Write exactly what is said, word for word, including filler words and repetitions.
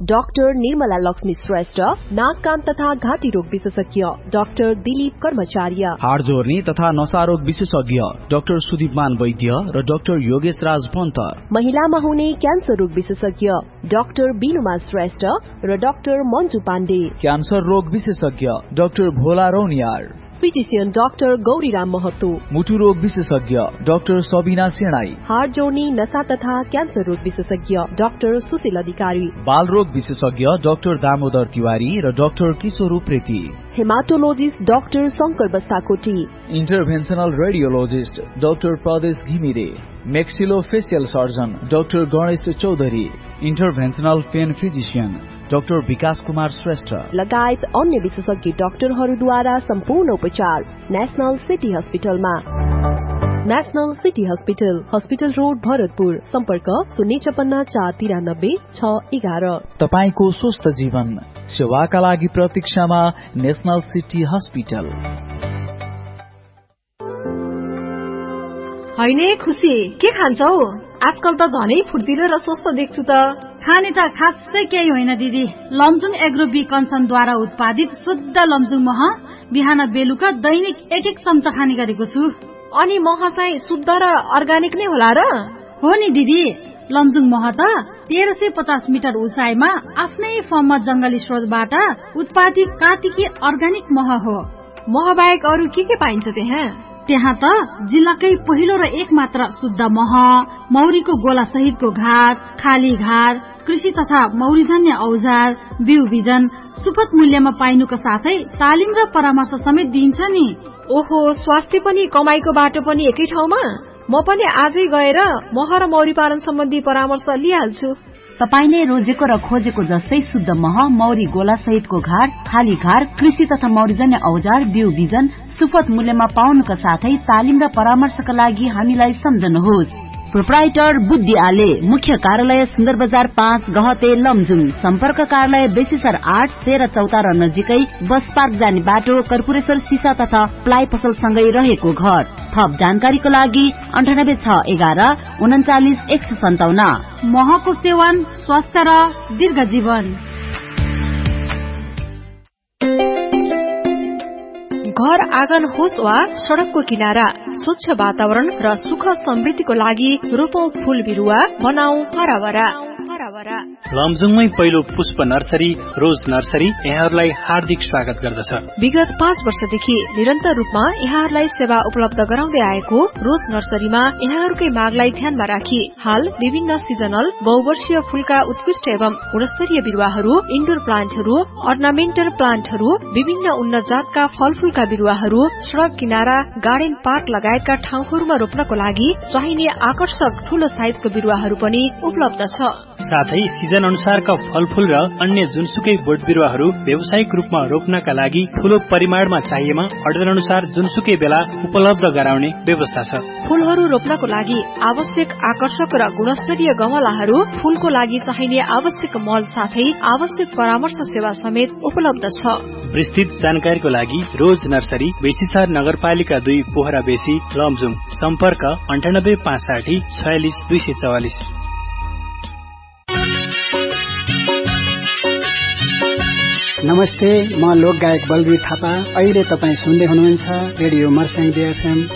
Doctor Nirmala Lakshmi Shrestha, नाक कान तथा घाँटी रोग विशेषज्ञ डाक्टर दिलीप कर्मचार्य, हाड जोर्नी तथा नसारोग विशेषज्ञ डाक्टर सुदीपमान वैद्य र डाक्टर योगेश राज पन्त, महिलामा हुने क्यान्सर रोग विशेषज्ञ डाक्टर बिनुमा श्रेष्ठ र डाक्टर मन्जु पाण्डे, क्यान्सर रोग विशेषज्ञ डाक्टर भोला रौनियार, फिजिशियन डाक्टर गौरीराम महतो, मुटु रोग विशेषज्ञ डाक्टर सबिना सेनाई, हाड जोर्नी नसा तथा क्यान्सर रोग विशेषज्ञ डाक्टर सुशील अधिकारी, बाल रोग विशेषज्ञ डाक्टर दामोदर तिवारी र डाक्टर किशोर Upreti, haematologist doctor Shankar Bastakoti, इन्टरभेन्सनल radiologist doctor प्रदेश Ghimire, मेक्सिलोफेसियल surgeon doctor Ganesh Chaudhary, इन्टरभेन्सनल pain physician doctor विकास कुमार श्रेष्ठ लगायत अन्य विशेषज्ञ डाक्टरहरूद्वारा सम्पूर्ण उपचार नेशनल सिटी हस्पिटलमा। National city hospital, hospital road, Bharatpur. सम्पर्क शून्य छपन्न चार तिरानब्बे छ एघार। तपाईको स्वस्थ जीवन सेवाका लागि प्रतीक्षामा नेशनल सिटी हस्पिटल। हैन खुसी, के खान्छौ? आजकल त झनै फुर्तिलो र स्वस्थ देख्छु त। खाने त खासै केही होइन दिदी। लमजुङ एग्रो बी कञ्चनद्वारा उत्पादित शुद्ध लमजुङ मह बिहान बेलुका दैनिक एक एक चम्चा खाने गरेको छु। अनि मह चाहिँ शुद्ध र अर्गानिक नै होला र? हो नि दिदी, लमजुङ मह त तेह्र सय पचास मिटर उचाइमा आफ्नै फर्ममा जंगली स्रोतबाट उत्पादित कार्तिकी अर्गानिक मह हो। मह बाहेक अरू के के पाइन्छ त्यहाँ? त्यहाँ त जिल्लाकै पहिलो र एक मात्र शुद्ध मह, मौरीको गोला सहितको घार, खाली घार, कृषि तथा मौरीजन्य औजार, बिउ बिजन सुपथ मूल्यमा पाइनुको साथै तालिम र परामर्श समेत दिन्छ नि। ओहो, स्वास्थ्य पनि कमाईको बाटो पनि एकै ठाउँमा? म पनि आजै गएर मह र मौरी पालन सम्बन्धी परामर्श लिइहाल्छु। तपाईले रोजेको र खोजेको जस्तै शुद्ध मह, मौरी गोला सहितको घार, खाली घार, कृषि तथा मौरीजन्य औजार, बिउ बिजन सुपथ मूल्यमा पाउनुका साथै तालिम र परामर्शका लागि हामीलाई सम्झनुहोस्। प्रोप्राइटर बुद्धि आले, मुख्य कार्यालय सुन्दर बजार पाँच गहते लमजुङ, सम्पर्क कार्यालय बेसीसर आठ तेह्र चौतारा नजिकै बस पार्क जाने बाटो, कर्पूरेश्वर सिसा तथा प्लाइ पसल सँगै रहेको घर। थप जानकारीको लागि अन्ठानब्बे छ एघार उन्चालिस एक सय सन्ताउन्न। महको सेवन स्वस्थ र दीर्घ जीवन। घर आँगन होस् वा सड़कको किनारा, स्वच्छ वातावरण र सुख समृद्धिको लागि रोपौं फूल बिरुवा, बनाऊ हराभरा। लमजुङमै पहिलो पुष्प नर्सरी रोज नर्सरी यहाँहरूलाई हार्दिक स्वागत गर्दछ। विगत पाँच वर्षदेखि निरन्तर रूपमा यहाँहरूलाई सेवा उपलब्ध गराउँदै आएको रोज नर्सरीमा यहाँहरूकै मागलाई ध्यानमा राखी हाल विभिन्न सिजनल बहुवर्षीय फूलका उत्कृष्ट एवं गुणस्तरीय बिरुवाहरू, इन्डोर प्लान्टहरू, अर्नामेन्टल प्लान्टहरू, विभिन्न उन्नत जातका फलफूलका बिरुवाहरू, सड़क किनारा, गार्डन पार्क लगायतका ठाउँहरूमा रोप्नको लागि चाहिने आकर्षक ठूलो साइजको बिरुवाहरू पनि उपलब्ध छ। साथै सिजन अनुसारका फलफूल र अन्य जुनसुकै बोट बिरुवाहरू व्यावसायिक रूपमा रोप्नका लागि ठूलो परिमाणमा चाहिएमा अर्डर अनुसार जुनसुकै बेला उपलब्ध गराउने व्यवस्था छ। फूलहरू रोप्नको लागि आवश्यक आकर्षक र गुणस्तरीय गमलाहरू, फूलको लागि चाहिने आवश्यक मल साथै आवश्यक परामर्श सेवा समेत उपलब्ध छ। विस्तृत जानकारीको लागि रोज नर्सरी बेसीसर नगरपालिका दुई पोखरा बेसी लमजुङ, सम्पर्क अन्ठानब्बे पाँच साठी छयालिस दुई सय चौवालिस। नमस्ते, म लोक गायक बलवीर थापा। अहिले तपाईँ सुन्दै हुनुहुन्छ रेडियो मर्स्याङ एफएम